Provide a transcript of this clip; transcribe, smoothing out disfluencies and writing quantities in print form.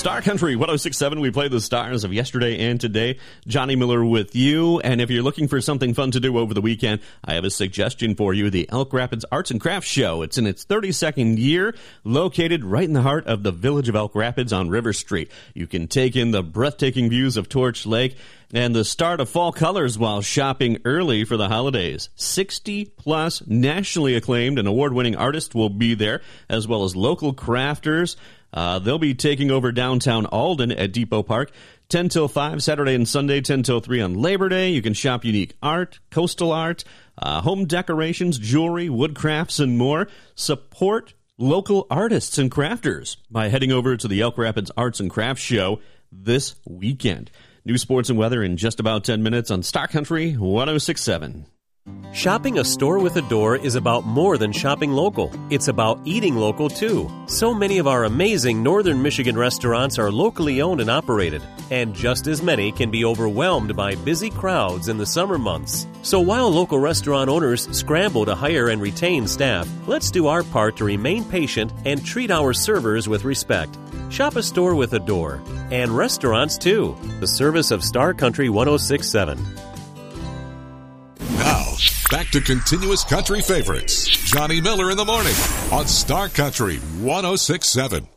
Star Country 106.7. We play the stars of yesterday and today. Johnny Miller with you. And if you're looking for something fun to do over the weekend, I have a suggestion for you. The Elk Rapids Arts and Crafts Show. It's in its 32nd year, located right in the heart of the village of Elk Rapids on River Street. You can take in the breathtaking views of Torch Lake and the start of fall colors while shopping early for the holidays. 60-plus nationally acclaimed and award-winning artists will be there, as well as local crafters. They'll be taking over downtown Alden at Depot Park, 10 till 5 Saturday and Sunday, 10 till 3 on Labor Day. You can shop unique art, coastal art, home decorations, jewelry, woodcrafts, and more. Support local artists and crafters by heading over to the Elk Rapids Arts and Crafts Show this weekend. New sports and weather in just about 10 minutes on Star Country 106.7. Shopping a store with a door is about more than shopping local. It's about eating local, too. So many of our amazing Northern Michigan restaurants are locally owned and operated, and just as many can be overwhelmed by busy crowds in the summer months. So while local restaurant owners scramble to hire and retain staff, let's do our part to remain patient and treat our servers with respect. Shop a store with a door, and restaurants, too. The service of Star Country 106.7. Now, back to continuous country favorites. Johnny Miller in the morning on Star Country 106.7.